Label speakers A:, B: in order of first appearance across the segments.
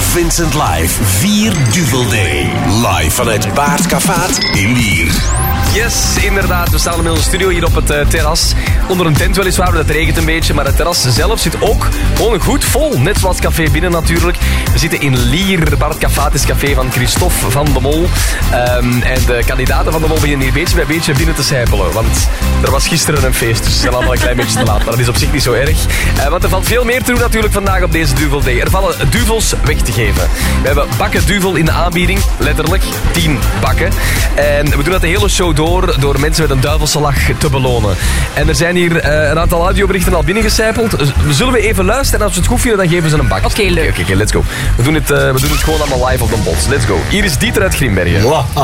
A: Vincent Live 4 Duvel Day. Live vanuit Baard Caffaat in Lier.
B: Yes, inderdaad. We staan in onze studio hier op het terras. Onder een tent weliswaar, het regent een beetje. Maar het terras zelf zit ook gewoon goed vol. Net zoals het café binnen natuurlijk. We zitten in Lier. Baard Caffaat is het café van Christophe van de Mol. En de kandidaten van de Mol beginnen hier beetje bij beetje binnen te sijpelen. Want er was gisteren een feest, dus ze zijn allemaal een klein beetje te laat. Maar dat is op zich niet zo erg. Want er valt veel meer te doen natuurlijk vandaag op deze Duvel Day. Er vallen duvels weg te geven. We hebben bakken duvel in de aanbieding. Letterlijk 10 bakken. En we doen dat de hele show door mensen met een duivelse lach te belonen. En er zijn hier een aantal audioberichten al binnengecijpeld. Zullen we even luisteren en als we het goed vinden, dan geven ze een bak.
C: Oké, leuk.
B: Oké, let's go. We doen het gewoon allemaal live op de bots. Let's go. Hier is Dieter uit Grimbergen.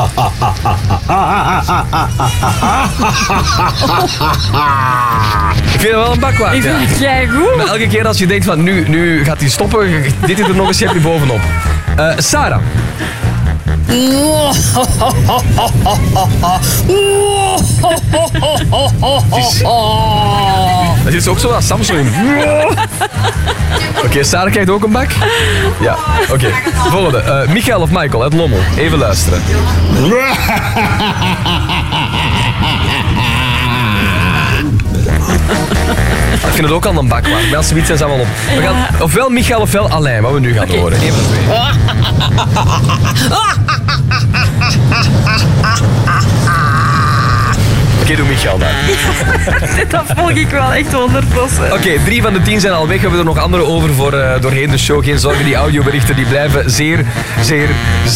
B: Ik vind het wel een bak waard.
C: Ik vind het keigoed.
B: Maar elke keer als je denkt van nu gaat hij stoppen, dit is er nog een schepje bovenop. Sarah. Dat is ook zo als Samsung in. Oké, Sarah krijgt ook een bak? Ja, oké. Volgende. Michael of Michael uit Lommel. Even luisteren. Ik vind het ook al een bak waard. Bij zoiets zijn ze allemaal op. We gaan ofwel Michael ofwel Alain, wat we nu gaan horen. Even de twee. Oké, doe Michael dan.
C: Dat volg ik wel echt 100%.
B: Oké, 3 van de 10 zijn al weg. We hebben er nog andere over voor doorheen de show. Geen zorgen, die audioberichten die blijven zeer, zeer,